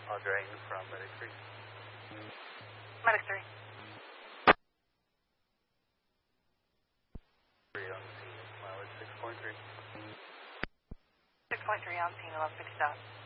Audrey from Medic 3. Medic 3. 3 on scene, mileage 6.3. 6.3 on scene, 1160 dot.